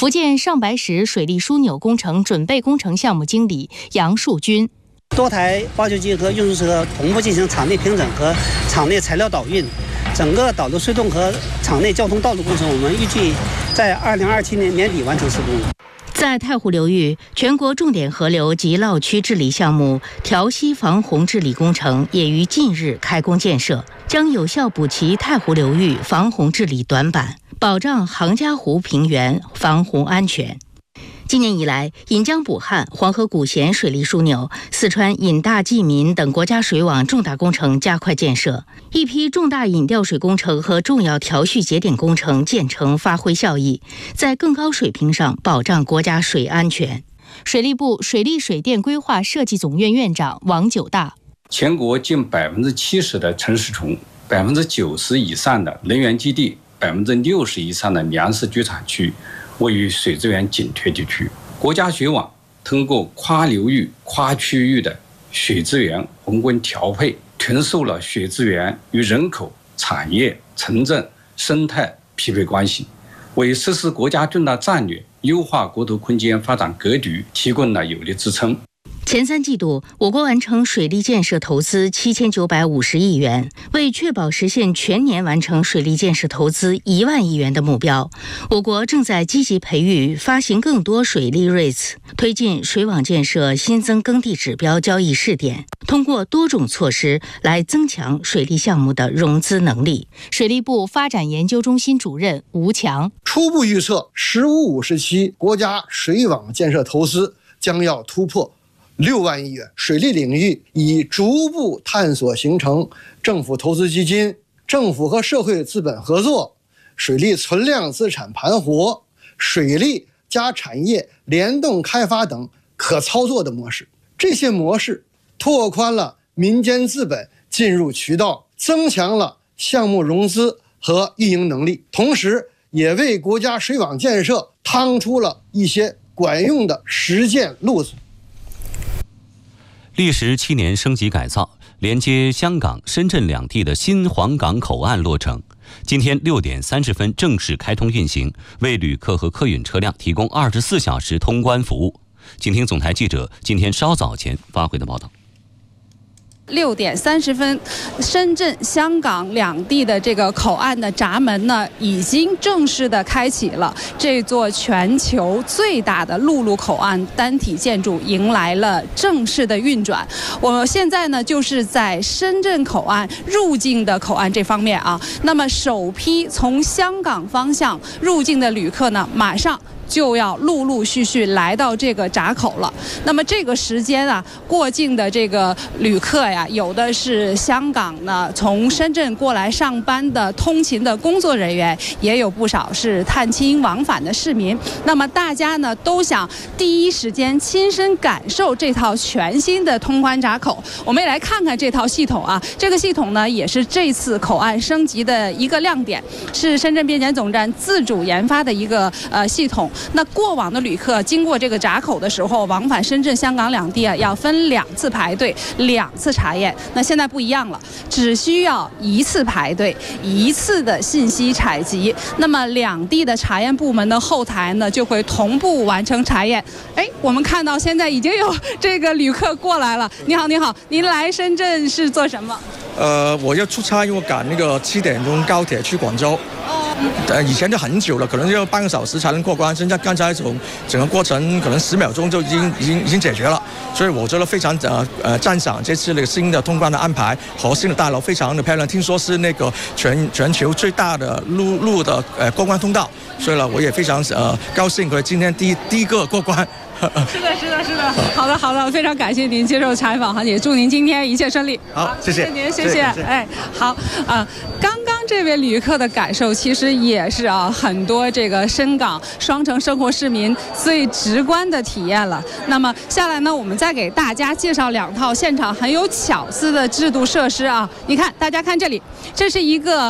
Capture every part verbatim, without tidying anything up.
福建上白石水利枢纽工程准备工程项目经理杨树军。 多台挖掘机和运输车同步进行场内平整和场内材料导运，整个导流隧洞和场内交通道路工程，我们预计在二零二七年年底完成施工。 在太湖流域，全国重点河流及涝区治理项目调溪防洪治理工程也于近日开工建设，将有效补齐太湖流域防洪治理短板，保障杭嘉湖平原防洪安全。今年以来，引江补汉、黄河古咸水利枢纽、四川引大济民等国家水网重大工程加快建设，一批重大引调水工程和重要调蓄节点工程建成发挥效益，在更高水平上保障国家水安全。水利部水利水电规划设计总院院长王九大： 全国近百分之七十的城市群，百分之九十以上的能源基地，百分之六十以上的粮食居产区位于水资源紧缺地区。国家水网通过跨流域、跨区域的水资源宏观调配，重塑了水资源与人口、产业、城镇、生态匹配关系，为实施国家重大战略、优化国土空间发展格局提供了有力支撑。 前三季度，我国完成水利建设投资七千九百五十亿元，为确保实现全年完成水利建设投资一万亿元的目标，我国正在积极培育、发行更多水利 R E I T S， 推进水网建设新增耕地指标交易试点，通过多种措施来增强水利项目的融资能力。水利部发展研究中心主任吴强： 初步预测，十五五时期国家水网建设投资将要突破六万亿元，水利领域已逐步探索形成政府投资基金、政府和社会资本合作、水利存量资产盘活、水利加产业联动开发等可操作的模式。这些模式拓宽了民间资本进入渠道，增强了项目融资和运营能力，同时也为国家水网建设趟出了一些管用的实践路子。 历时七年升级改造，连接香港、深圳两地的新皇岗口岸落成。今天六点三十分正式开通运行，为旅客和客运车辆提供二十四小时通关服务。请听总台记者今天稍早前发回的报道。 六点三十分，深圳、香港两地的这个口岸的闸门呢，已经正式的开启了。这座全球最大的陆路口岸单体建筑迎来了正式的运转。我现在呢，就是在深圳口岸入境的口岸这方面啊。那么首批从香港方向入境的旅客呢，马上就要陆陆续续来到这个闸口了。那么这个时间啊，过境的这个旅客呀，有的是香港呢从深圳过来上班的通勤的工作人员，也有不少是探亲往返的市民。那么大家呢都想第一时间亲身感受这套全新的通关闸口。我们也来看看这套系统啊，这个系统呢也是这次口岸升级的一个亮点，是深圳边检总站自主研发的一个呃系统。那过往的旅客经过这个闸口的时候，往返深圳、香港两地啊，要分两次排队、两次查验。那现在不一样了，只需要一次排队、一次的信息采集。那么两地的查验部门的后台呢，就会同步完成查验。哎，我们看到现在已经有这个旅客过来了。你好，你好，您来深圳是做什么？ 呃，我要出差，因为我赶那个七点钟高铁去广州。呃，以前就很久了，可能要半个小时才能过关。现在刚才从整个过程可能十秒钟就已经已经已经解决了，所以我觉得非常呃呃赞赏这次那个新的通关的安排和新的大楼非常的漂亮。听说是那个全全球最大的陆路的呃过关通道，所以呢，我也非常呃高兴，可以今天第一第一个过关。 是的，是的，是的。好的，好的，非常感谢您接受采访哈，也祝您今天一切顺利。 好，谢谢您，谢谢。哎，好啊、呃，刚刚这位旅客的感受其实也是啊，很多这个深港双城生活市民最直观的体验了。那么下来呢，我们再给大家介绍两套现场很有巧思的制度设施啊。你看，大家看这里，这是一个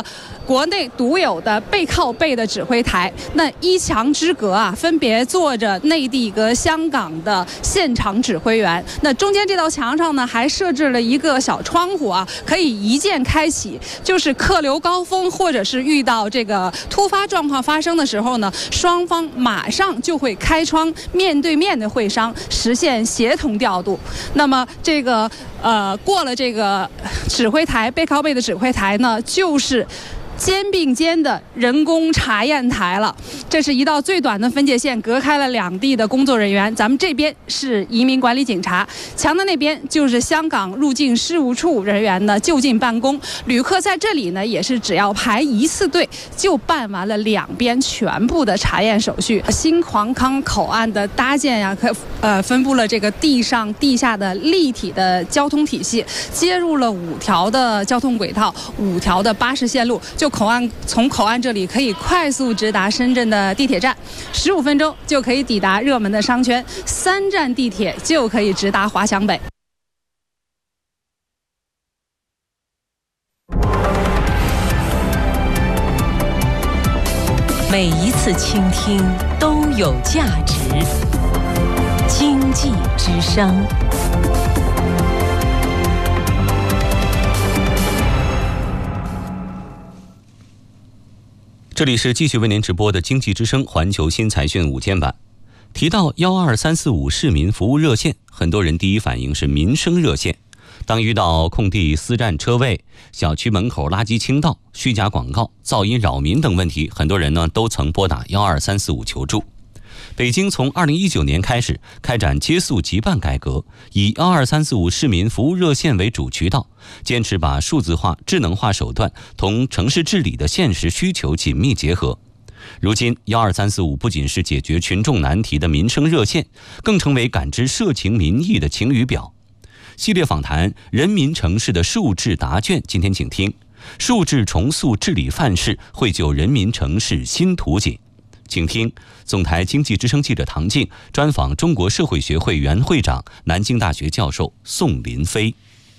国内独有的背靠背的指挥台。那一墙之隔啊，分别坐着内地和香港的现场指挥员。那中间这道墙上呢，还设置了一个小窗户啊，可以一键开启，就是客流高峰或者是遇到这个突发状况发生的时候呢，双方马上就会开窗，面对面的会商，实现协同调度。那么这个呃，过了这个指挥台，背靠背的指挥台呢，就是肩并肩的人工查验台了。这是一道最短的分界线，隔开了两地的工作人员。咱们这边是移民管理警察，墙的那边就是香港入境事务处人员的就近办公。旅客在这里呢，也是只要排一次队，就办完了两边全部的查验手续。新皇岗口岸的搭建呀、啊，可呃分布了这个地上地下的立体的交通体系，接入了五条的交通轨道，五条的巴士线路。就口岸从口岸这里可以快速直达深圳的地铁站，十五分钟就可以抵达热门的商圈，三站地铁就可以直达华强北。 每一次倾听都有价值。经济之声。 这里是继续为您直播的经济之声环球新财讯午间版。提到幺二三四五市民服务热线，很多人第一反应是民生热线。当遇到空地私占车位、小区门口垃圾倾倒、虚假广告、噪音扰民等问题，很多人呢都曾拨打幺二三四五求助。北京从二零一九年开始开展接诉急办改革，以幺二三四五市民服务热线为主渠道，坚持把数字化、智能化手段同城市治理的现实需求紧密结合。如今幺二三四五不仅是解决群众难题的民生热线，更成为感知社情民意的晴雨表。系列访谈人民城市的数智答卷，今天请听数智重塑治理范式，绘就人民城市新图景。请听总台经济之声记者唐静专访中国社会学会原会长、南京大学教授宋林飞。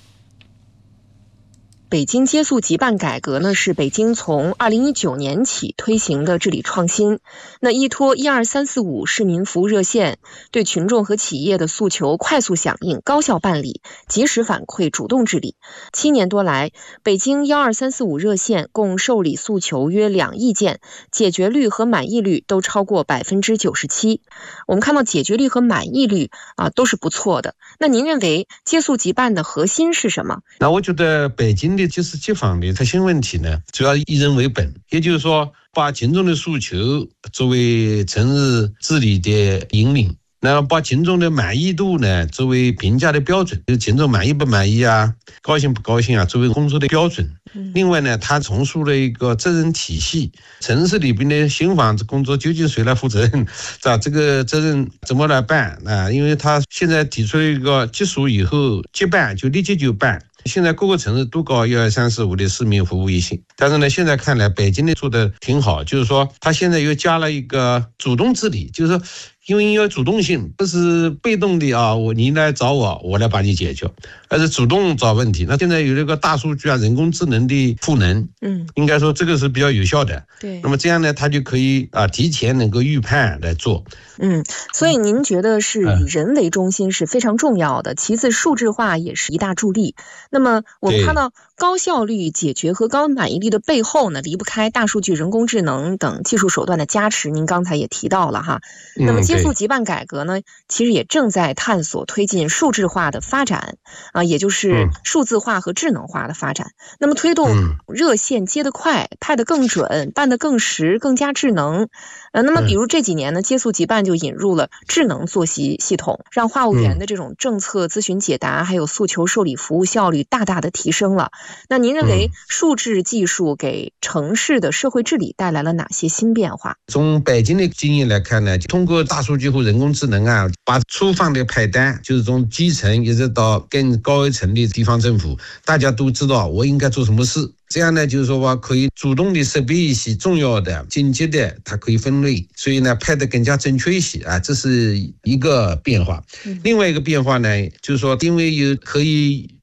北京接诉急办改革呢，是北京从二零一九年起推行的治理创新。那依托一二三四五市民服务热线，对群众和企业的诉求快速响应、高效办理、及时反馈、主动治理。七年多来，北京一二三四五热线共受理诉求约两亿件，解决率和满意率都超过百分之九十七。我们看到解决率和满意率啊都是不错的。那您认为接诉急办的核心是什么？ 那我觉得北京的接诉急访的核心问题呢，主要以人为本，也就是说，把群众的诉求作为城市治理的引领，然后把群众的满意度呢作为评价的标准，就是群众满意不满意啊，高兴不高兴啊，作为工作的标准。另外呢，他重塑了一个责任体系，城市里边的新房子工作究竟谁来负责任？这这个责任怎么来办啊？因为他现在提出了一个接诉以后接办就立即就办。现在各个城市都搞一二三四五的市民服务一线，但是呢，现在看来北京的做的挺好，就是说他现在又加了一个主动治理，就是说因为要主动性，不是被动的啊，我你来找我，我来把你解决，而是主动找问题。那现在有这个大数据啊、人工智能的赋能，嗯，应该说这个是比较有效的。对，那么这样呢，他就可以啊提前能够预判来做。 嗯，所以您觉得是以人为中心是非常重要的，其次数字化也是一大助力。那么我们看到高效率解决和高满意率的背后呢，离不开大数据、人工智能等技术手段的加持。您刚才也提到了哈，那么接诉急办改革呢，其实也正在探索推进数字化的发展啊，也就是数字化和智能化的发展。那么推动热线接得快、派得更准、办得更实、更加智能。呃，那么比如这几年呢，接诉急办就引入了智能作息系统，让话务员的这种政策咨询解答还有诉求受理服务效率大大的提升了。那您认为数字技术给城市的社会治理带来了哪些新变化？ 从北京的经验来看呢，通过大数据和人工智能啊，把粗放的派单，就是从基层一直到更高一层的地方政府，大家都知道我应该做什么事。这样呢，就是说吧，可以主动的识别一些重要的、紧急的，它可以分类，所以呢，派得更加准确一些啊，这是一个变化。另外一个变化呢，就是说，因为有可以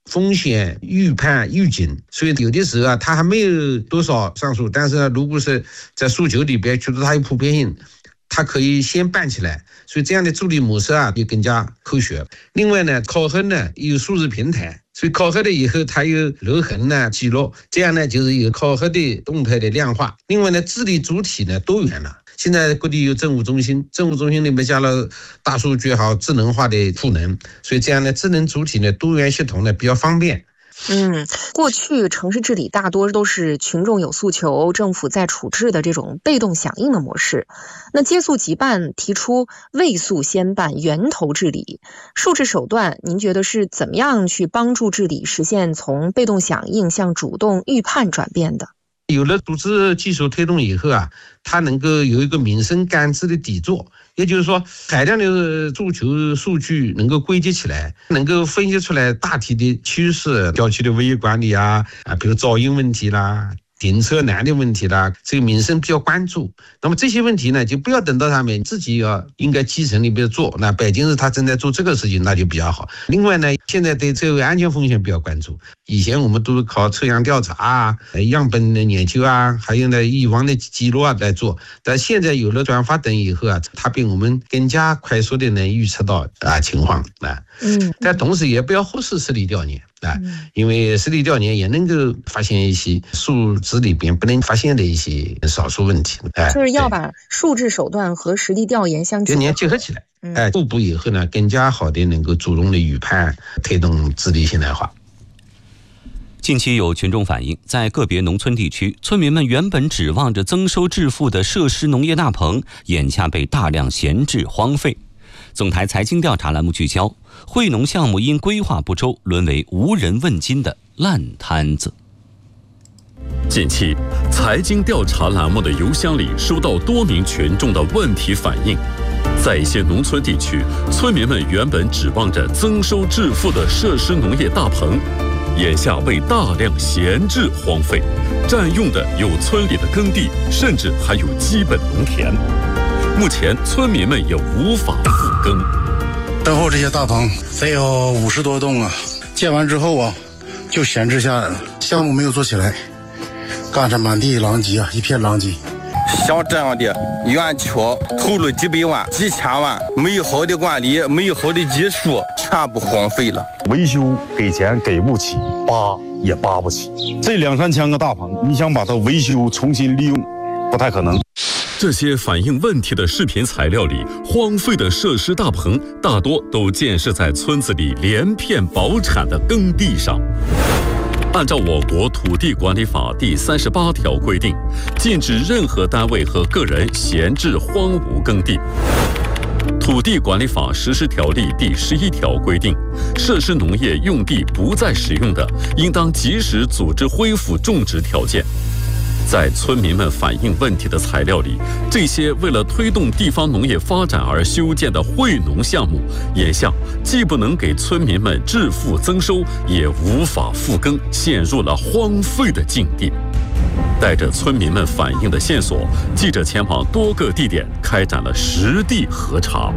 风险预判预警，所以有的时候啊，它还没有多少上诉，但是呢，如果是在诉求里边觉得它有普遍性，它可以先办起来，所以这样的处理模式啊就更加科学。另外呢，考核呢有数字平台，所以考核了以后它有留痕呢记录，这样呢就是有考核的动态的量化。另外呢，治理主体呢多元了。现在各地有政务中心，政务中心里面加了大数据好智能化的赋能，所以这样的智能主体呢多元系统呢比较方便。 嗯，过去城市治理大多都是群众有诉求，政府在处置的这种被动响应的模式。那接诉即办提出未诉先办源头治理，数字手段您觉得是怎么样去帮助治理实现从被动响应向主动预判转变的？ 有了组织技术推动以后啊，它能够有一个民生感知的底座，也就是说海量的诉求数据能够归集起来，能够分析出来大体的趋势，郊区的物业管理啊，啊，比如噪音问题啦，停车难的问题啦，这个民生比较关注。那么这些问题呢，就不要等到他们自己要应该基层里边做。那北京市他正在做这个事情，那就比较好。另外呢，现在对车位安全风险比较关注。以前我们都是靠车辆调查啊、样本的研究啊，还有呢以往的记录啊来做。但现在有了转发等以后啊，它比我们更加快速的能预测到啊情况啊。嗯。但同时也不要忽视实地调研。啊，因为实地调研也能够发现一些数字里边不能发现的一些少数问题，哎， 就是要把数字手段和实地调研相结合结合起来，哎，互补以后呢，更加好的能够主动的预判，推动治理现代化。 近期有群众反映，在个别农村地区，村民们原本指望着增收致富的设施农业大棚，眼下被大量闲置荒废。总台财经调查栏目聚焦，惠农项目因规划不周，沦为无人问津的烂摊子。 近期，财经调查栏目的邮箱里收到多名群众的问题反映，在一些农村地区，村民们原本指望着增收致富的设施农业大棚，眼下被大量闲置荒废，占用的有村里的耕地，甚至还有基本农田。目前村民们也无法复耕。 身后这些大棚得有五十多栋啊，建完之后啊，就闲置下来了，项目没有做起来，干着满地狼藉啊，一片狼藉。 像这样的园区投入几百万、几千万，没有好的管理，没有好的技术，全部荒废了。 维修给钱给不起，扒也扒不起。这两三千个大棚，你想把它维修重新利用，不太可能。 这些反映问题的视频材料里，荒废的设施大棚大多都建设在村子里连片保产的耕地上。按照我国土地管理法第三十八条规定，禁止任何单位和个人闲置荒芜耕地。土地管理法实施条例第十一条规定，设施农业用地不再使用的，应当及时组织恢复种植条件。在村民们反映问题的材料里，这些为了推动地方农业发展而修建的惠农项目，眼下既不能给村民们致富增收，也无法复耕，陷入了荒废的境地。带着村民们反映的线索，记者前往多个地点开展了实地核查。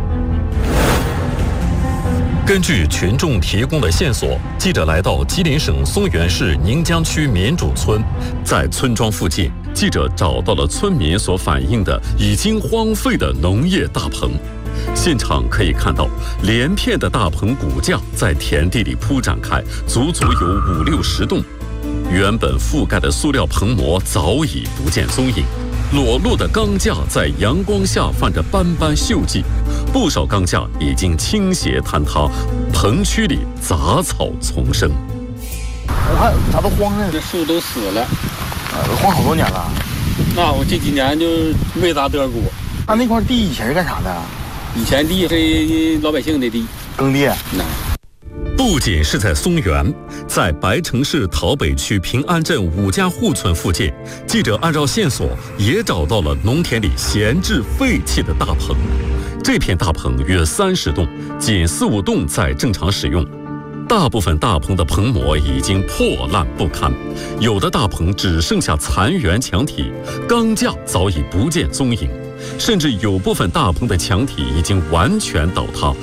根据群众提供的线索，记者来到吉林省松原市宁江区民主村，在村庄附近，记者找到了村民所反映的已经荒废的农业大棚。现场可以看到，连片的大棚骨架在田地里铺展开，足足有五六十栋。原本覆盖的塑料棚膜早已不见踪影，裸露的钢架在阳光下泛着斑斑锈迹，不少钢架已经倾斜坍塌，棚区里杂草丛生。 我看咋都荒了， 这树都死了， 啊，都荒好多年了。 那我这几年就没咋得过。 他那块地以前是干啥的？ 以前地是老百姓的地， 耕地。 那不仅是在松原，在白城市桃北区平安镇五家户村附近，记者按照线索也找到了农田里闲置废弃的大棚。这片大棚约三十栋，仅四五栋在正常使用。大部分大棚的棚膜已经破烂不堪，有的大棚只剩下残垣墙体，钢架早已不见踪影，甚至有部分大棚的墙体已经完全倒塌。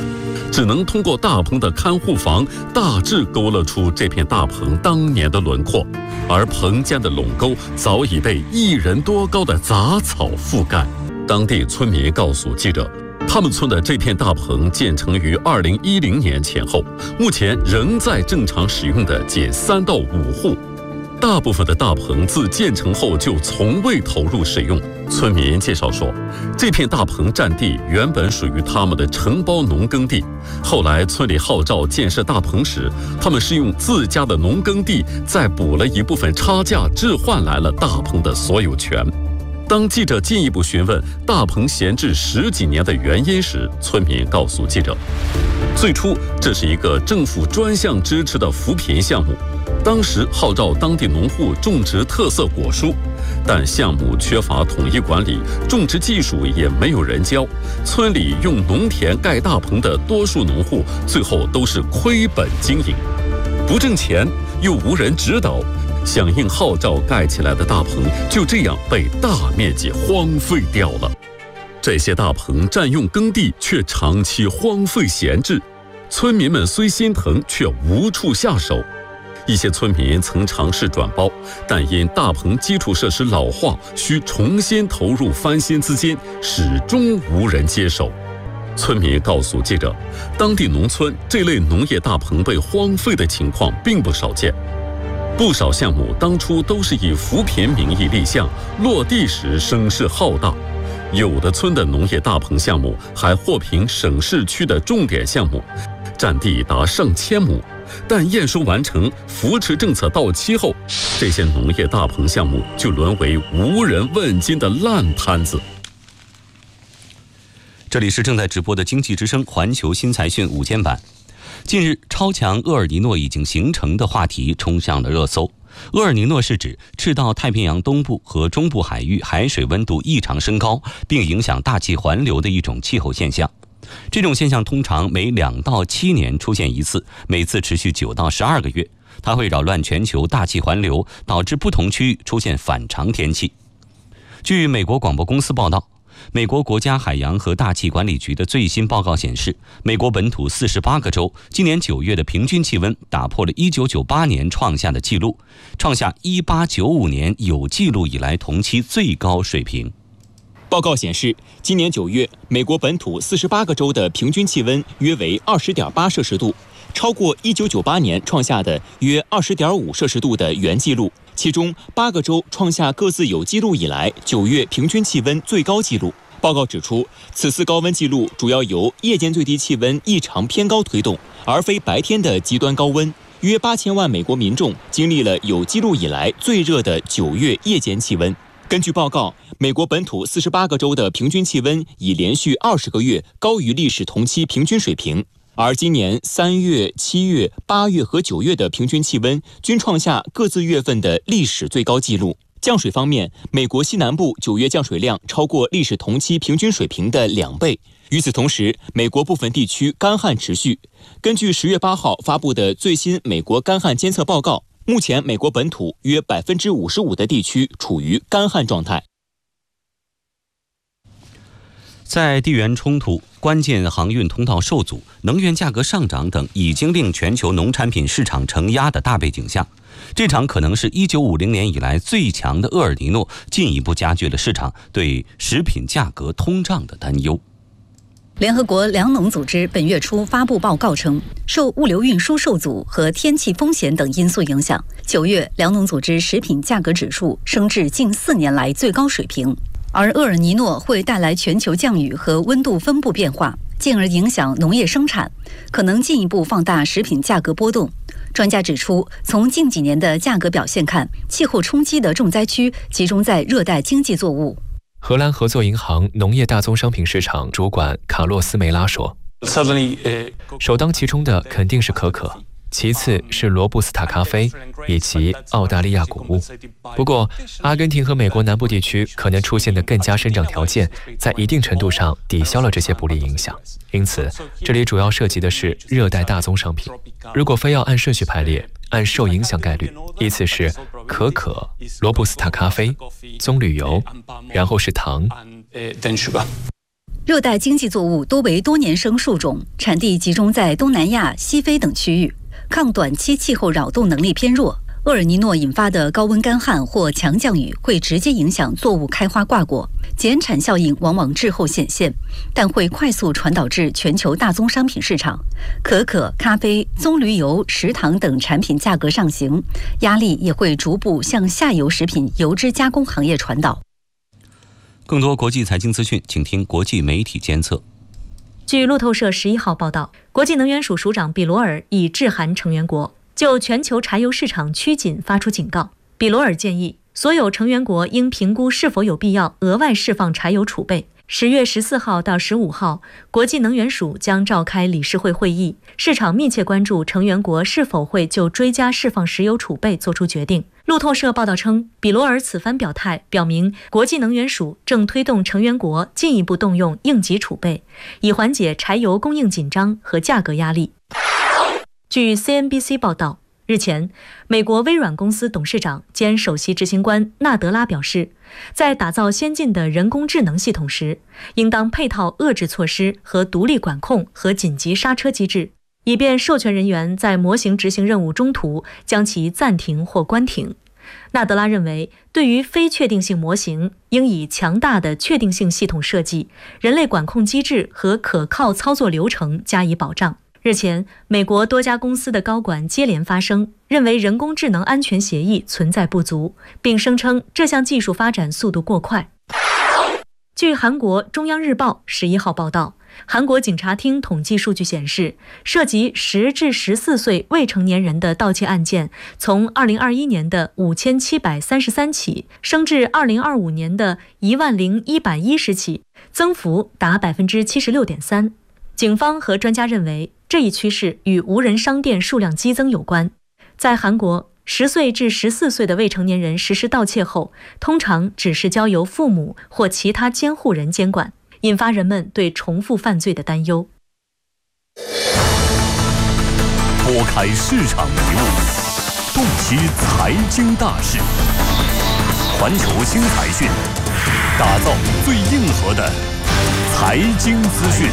只能通过大棚的看护房大致勾勒出这片大棚当年的轮廓，而棚间的垄沟早已被一人多高的杂草覆盖。当地村民告诉记者，他们村的这片大棚建成于二零一零年前后，目前仍在正常使用的仅三到五户。大部分的大棚自建成后就从未投入使用。村民介绍说，这片大棚占地原本属于他们的承包农耕地，后来村里号召建设大棚时，他们是用自家的农耕地再补了一部分差价，置换来了大棚的所有权。当记者进一步询问大棚闲置十几年的原因时，村民告诉记者，最初这是一个政府专项支持的扶贫项目，当时号召当地农户种植特色果蔬，但项目缺乏统一管理，种植技术也没有人教，村里用农田盖大棚的多数农户最后都是亏本经营，不挣钱又无人指导，响应号召盖起来的大棚就这样被大面积荒废掉了。这些大棚占用耕地，却长期荒废闲置，村民们虽心疼，却无处下手。一些村民曾尝试转包，但因大棚基础设施老化，需重新投入翻新资金，始终无人接手。村民告诉记者，当地农村这类农业大棚被荒废的情况并不少见。不少项目当初都是以扶贫名义立项，落地时声势浩大。有的村的农业大棚项目还获评省市区的重点项目，占地达上千亩。但验收完成，扶持政策到期后，这些农业大棚项目就沦为无人问津的烂摊子。 这里是正在直播的经济之声环球新财讯午间版。近日，超强厄尔尼诺已经形成的话题冲上了热搜。厄尔尼诺是指赤道太平洋东部和中部海域海水温度异常升高，并影响大气环流的一种气候现象。这种现象通常每两到七年出现一次，每次持续九到十二个月。它会扰乱全球大气环流，导致不同区域出现反常天气。据美国广播公司报道，美国国家海洋和大气管理局的最新报告显示，美国本土四十八个州今年九月的平均气温打破了一九九八年创下的纪录，创下一八九五年有记录以来同期最高水平。 报告显示，今年九月，美国本土四十八个州的平均气温约为二十点八摄氏度，超过一九九八年创下的约二十点五摄氏度的原纪录。其中八个州创下各自有记录以来九月平均气温最高纪录。报告指出，此次高温记录主要由夜间最低气温异常偏高推动，而非白天的极端高温。约八千万美国民众经历了有记录以来最热的九月夜间气温。根据报告，美国本土四十八个州的平均气温已连续二十个月高于历史同期平均水平，而今年三月、七月、八月和九月的平均气温均创下各自月份的历史最高纪录。降水方面，美国西南部九月降水量超过历史同期平均水平的两倍。与此同时，美国部分地区干旱持续。根据十月八号发布的最新美国干旱监测报告，目前美国本土约百分之五十五的地区处于干旱状态。 在地缘冲突、关键航运通道受阻、能源价格上涨等已经令全球农产品市场承压的大背景下，这场可能是一九五零年以来最强的厄尔尼诺进一步加剧了市场对食品价格通胀的担忧。 联合国粮农组织本月初发布报告称，受物流运输受阻和天气风险等因素影响，九月粮农组织食品价格指数升至近四年来最高水平。而厄尔尼诺会带来全球降雨和温度分布变化，进而影响农业生产，可能进一步放大食品价格波动。专家指出，从近几年的价格表现看，气候冲击的重灾区集中在热带经济作物。 荷兰合作银行农业大宗商品市场主管卡洛斯梅拉说，首当其冲的肯定是可可，其次是罗布斯塔咖啡以及澳大利亚谷物。不过，阿根廷和美国南部地区可能出现的更佳生长条件，在一定程度上抵消了这些不利影响。因此，这里主要涉及的是热带大宗商品。如果非要按顺序排列，按受影响概率，依次是可可、罗布斯塔咖啡、棕榈油，然后是糖。 热带经济作物多为多年生树种，产地集中在东南亚、西非等区域，抗短期气候扰动能力偏弱。厄尔尼诺引发的高温干旱或强降雨会直接影响作物开花挂果，减产效应往往滞后显现，但会快速传导至全球大宗商品市场。可可、咖啡、棕榈油、食糖等产品价格上行，压力也会逐步向下游食品油脂加工行业传导。 更多国际财经资讯，请听国际媒体监测。 据路透社十一号报道，国际能源署署长比罗尔已致函成员国，就全球柴油市场趋紧发出警告。比罗尔建议所有成员国应评估是否有必要额外释放柴油储备。十月十四号到十五号，国际能源署将召开理事会会议，市场密切关注成员国是否会就追加释放石油储备作出决定。路透社报道称，比罗尔此番表态表明，国际能源署正推动成员国进一步动用应急储备，以缓解柴油供应紧张和价格压力。据 C N B C 报道，日前，美国微软公司董事长兼首席执行官纳德拉表示，在打造先进的人工智能系统时，应当配套遏制措施和独立管控和紧急刹车机制，以便授权人员在模型执行任务中途将其暂停或关停。纳德拉认为，对于非确定性模型，应以强大的确定性系统设计、人类管控机制和可靠操作流程加以保障。日前，美国多家公司的高管接连发声，认为人工智能安全协议存在不足，并声称这项技术发展速度过快。据韩国中央日报十一号报道，韩国警察厅统计数据显示，涉及十至十四岁未成年人的盗窃案件，从二零二一年的五千七百三十三起升至二零二五年的一万零一百一十起，增幅达百分之七十六点三。警方和专家认为，这一趋势与无人商店数量激增有关。在韩国，十岁至十四岁的未成年人实施盗窃后，通常只是交由父母或其他监护人监管，引发人们对重复犯罪的担忧。 拨开市场迷雾，洞悉财经大事，环球新财讯，打造最硬核的财经资讯。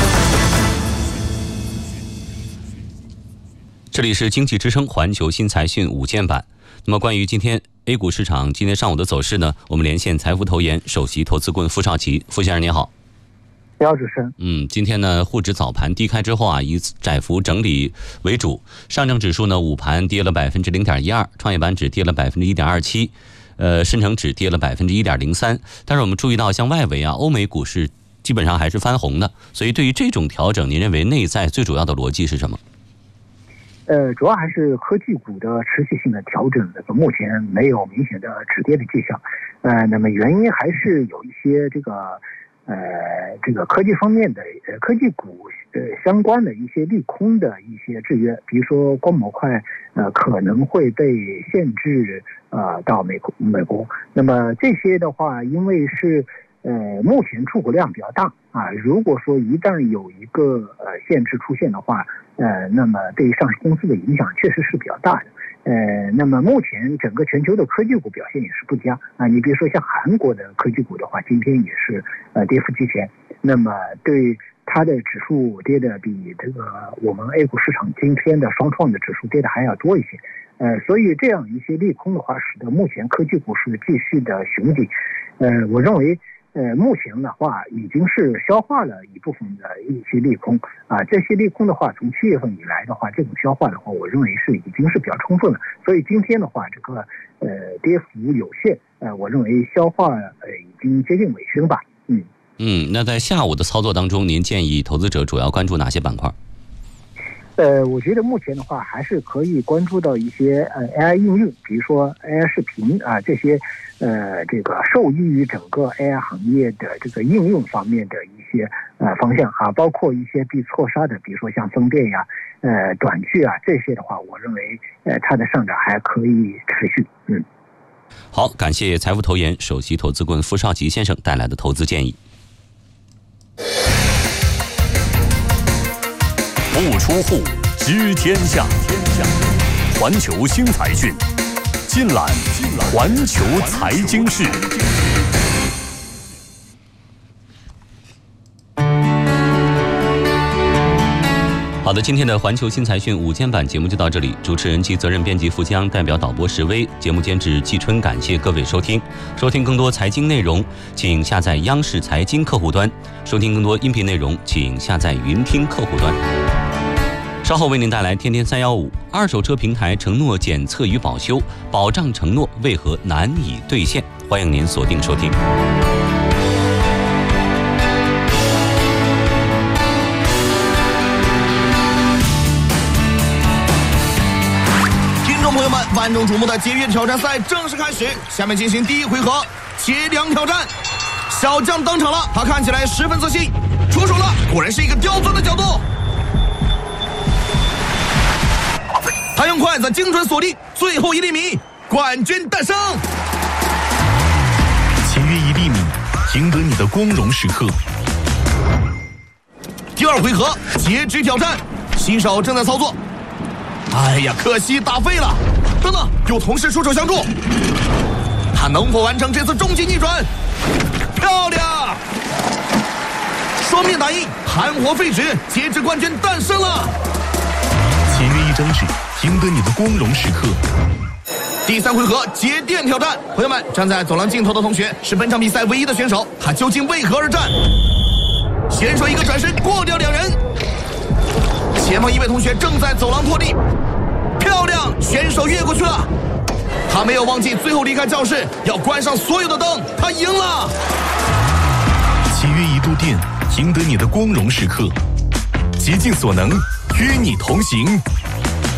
这里是经济之声环球新财讯午间版。那么关于今天 A 股市场今天上午的走势呢，我们连线财富投研首席投资顾问傅少奇。傅先生您好。 你好，主持人。 嗯，今天呢，沪指早盘低开之后啊，以窄幅整理为主。上证指数呢，午盘跌了百分之零点一二，创业板指跌了百分之一点二七，呃，深成指跌了百分之一点零三。但是我们注意到，像外围啊，欧美股市基本上还是翻红的。所以对于这种调整，您认为内在最主要的逻辑是什么？ 呃，主要还是科技股的持续性的调整，目前没有明显的止跌的迹象。呃，那么原因还是有一些这个呃这个科技方面的呃科技股呃相关的一些利空的一些制约，比如说光模块呃可能会被限制呃到美国美国。那么这些的话，因为是呃目前出口量比较大啊，如果说一旦有一个呃限制出现的话，呃，那么对于上市公司的影响确实是比较大的。呃，那么目前整个全球的科技股表现也是不佳啊。你比如说像韩国的科技股的话，今天也是呃跌幅居前。那么对它的指数跌的比这个我们 A 股市场今天的双创的指数跌的还要多一些。呃，所以这样一些利空的话，使得目前科技股是继续的熊底。呃，我认为。呃，目前的话已经是消化了一部分的一些利空啊，这些利空的话，从七月份以来的话，这种消化的话，我认为是已经是比较充分了。所以今天的话，这个呃跌幅有限，呃，我认为消化呃已经接近尾声吧。嗯嗯，那在下午的操作当中，您建议投资者主要关注哪些板块？ 呃，我觉得目前的话，还是可以关注到一些呃 A I 应用，比如说 A I 视频啊这些。呃，这个受益于整个 A I 行业的这个应用方面的一些呃方向啊，包括一些被错杀的，比如说像风电呀、呃短剧啊这些的话，我认为呃它的上涨还可以持续。嗯， 好，感谢财富投研首席投资顾问傅少奇先生带来的投资建议。 不出户知天下，环球新财讯。尽览环球财经事。 好的，今天的环球新财讯午间版节目就到这里，主持人及责任编辑付江，代表导播石威，节目监制季春，感谢各位收听。收听更多财经内容，请下载央视财经客户端；收听更多音频内容，请下载云听客户端。稍后为您带来天天三幺五，二手车平台承诺检测与保修，保障承诺为何难以兑现？欢迎您锁定收听。 朋友们，万众瞩目的节约挑战赛正式开始，下面进行第一回合节粮挑战。小将登场了，他看起来十分自信，出手了，果然是一个刁钻的角度。他用筷子精准锁定最后一粒米，冠军诞生。 节约一粒米，赢得你的光荣时刻。 第二回合截肢挑战，新手正在操作。哎呀，可惜打废了！等等，有同事出手相助，他能否完成这次终极逆转？漂亮！双面打印，含活废纸，截肢冠军诞生了！ 节约一张纸，赢得你的光荣时刻。 第三回合节电挑战，朋友们，站在走廊尽头的同学是本场比赛唯一的选手，他究竟为何而战？选手一个转身过掉两人。前方一位同学正在走廊拖地，漂亮！选手越过去了，他没有忘记最后离开教室要关上所有的灯，他赢了。 节约一度电，赢得你的光荣时刻，竭尽所能，与你同行。